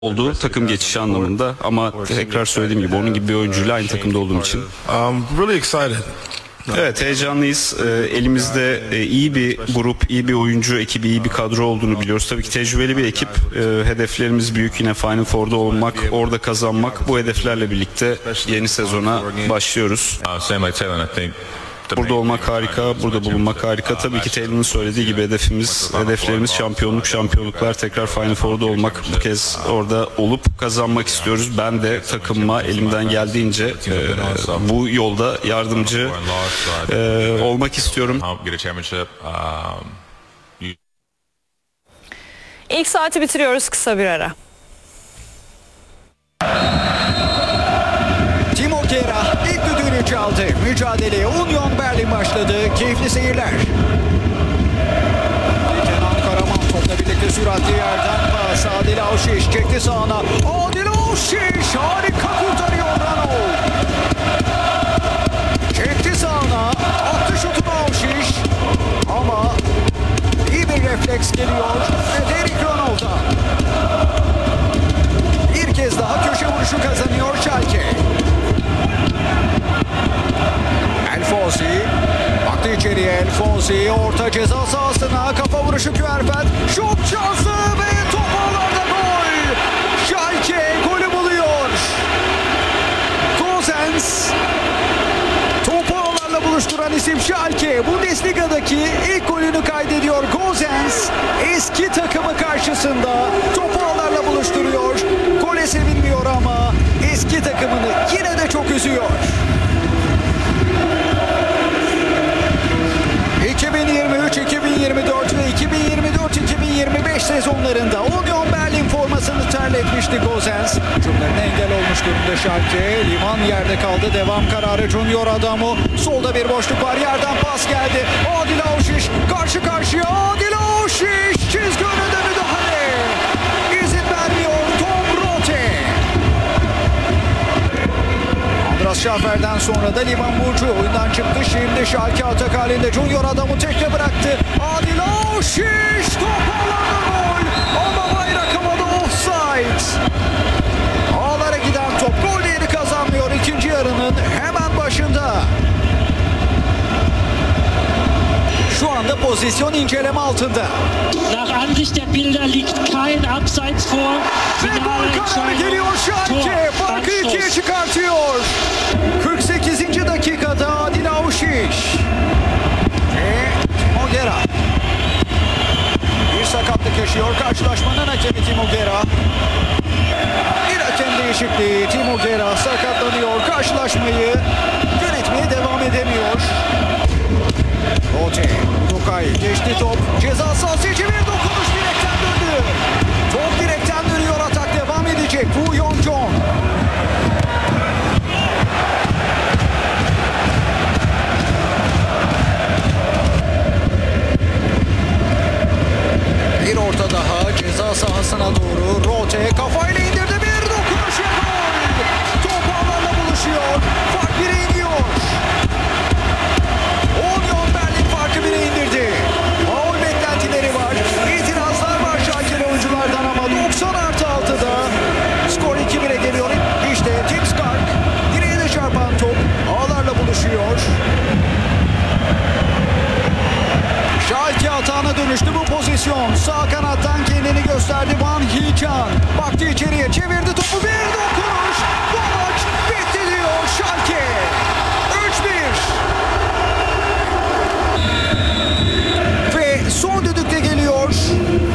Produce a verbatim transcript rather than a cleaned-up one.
olduğu takım geçişi anlamında, ama tekrar söylediğim gibi onun gibi bir oyuncuyla aynı takımda olduğum için. Um, really excited. Evet, heyecanlıyız. Ee, elimizde e, iyi bir grup, iyi bir oyuncu ekibi, iyi bir kadro olduğunu biliyoruz. Tabii ki tecrübeli bir ekip. Ee, hedeflerimiz büyük, yine Final Four'da olmak, orada kazanmak. Bu hedeflerle birlikte yeni sezona başlıyoruz. Burada olmak harika, burada bulunmak harika. Tabii ki Taylor'ın söylediği gibi hedefimiz, hedeflerimiz şampiyonluk, şampiyonluklar, tekrar Final Four'da olmak. Bu kez orada olup kazanmak istiyoruz. Ben de takımıma elimden geldiğince e, bu yolda yardımcı e, olmak istiyorum. İlk saati bitiriyoruz, kısa bir ara. Timo Kera ilk düdüğünü çaldı. Mücadeleye Union Berlin başladı. Keyifli seyirler. Kenan Karaman topla birlikte süratli yerden pas. Adil Avşiş çekti sağına. Adil Avşiş harika kurtarıyor Ranol. Çekti sağına. Attı şutunu Avşiş. Ama iyi bir refleks geliyor. Ve Derek Ranol'da. Bir kez daha köşe vuruşu kazanıyor Schalke. El Fossi baktı içeriye. El Fossi orta ceza sahasına kafa vuruşu Küerfeld. Şut şansı ve top ağlarda gol. Schalke golü buluyor. Gosens topu ağlarla buluşturan isim Schalke. Bundesliga'daki ilk golünü kaydediyor Gosens. Eski takımı karşısında topu ağlarla buluşturuyor. Gole sevinmiyor ama eski takımını yine de çok üzüyor. iki bin yirmi üç iki bin yirmi dört ve iki bin yirmi dört iki bin yirmi beş sezonlarında Union Berlin formasını terletmişti Gosens. Hücumlarına engel olmuş durumda Schalke. Liman yerde kaldı. Devam kararı Junior Adamo. Solda bir boşluk var. Yerden pas geldi. Adil Avşiş karşı karşıya. Adil Avşiş çizgi önünde müdahale. İzin vermiyor Tom Rote. Andras Schaffer'den sonra da Liman Burcu oyundan çıktı. Şimdi Schalke atak halinde. Junior Adam'ı tekte bıraktı. Adil Avşiş top ağlarda gol. Ama bayrak havada offside. Ağlara giden top gol değeri kazanmıyor ikinci yarının hemen başında. Şu anda pozisyon inceleme altında. Nach Ansicht der Bilder liegt kein Abseits vor. Ve gol kararı geliyor Schalke. Farkı ikiye çıkartıyor. kırk sekizinci dakikada Adil Avşiş. Ve Timo Gera. Bir sakatlık yaşıyor karşılaşmanın hakemi Timo Gera. Bir hakem değişikliği. Timo Gera sakatlanıyor. Karşılaşmayı yönetmeye devam edemiyor. Rote, Tokay geçti top. Ceza sahası içi bir dokunuş direkten döndü. Top direkten